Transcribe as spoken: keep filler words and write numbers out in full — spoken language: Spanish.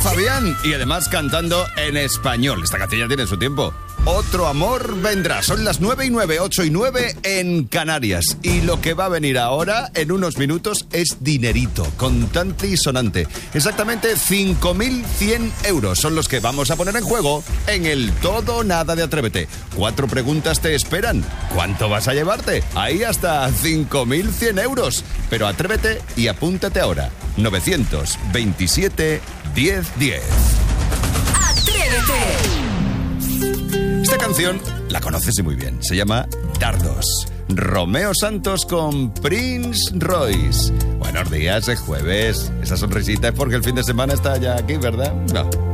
Fabián, y además cantando en español. Esta canción ya tiene su tiempo. Otro amor vendrá. Son las nueve y nueve, ocho y nueve en Canarias. Y lo que va a venir ahora, en unos minutos, es dinerito, contante y sonante. Exactamente cinco mil cien euros son los que vamos a poner en juego en el Todo o Nada de Atrévete. Cuatro preguntas te esperan. ¿Cuánto vas a llevarte? Ahí hasta cinco mil cien euros. Pero atrévete y apúntate ahora. novecientos veintisiete, diez diez. ¡Atrévete! Esta canción la conoces y muy bien. Se llama Dardos. Romeo Santos con Prince Royce. Buenos días, es jueves. Esa sonrisita es porque el fin de semana está ya aquí, ¿verdad? No.